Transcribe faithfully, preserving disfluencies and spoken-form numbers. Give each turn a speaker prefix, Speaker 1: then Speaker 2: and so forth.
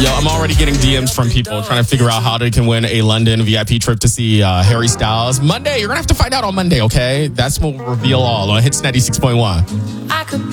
Speaker 1: Yo, I'm already getting D Ms from people trying to figure out how they can win a London V I P trip to see uh, Harry Styles. Monday, you're going to have to find out on Monday, okay? That's when we'll reveal all on Hits ninety-six point one.
Speaker 2: I could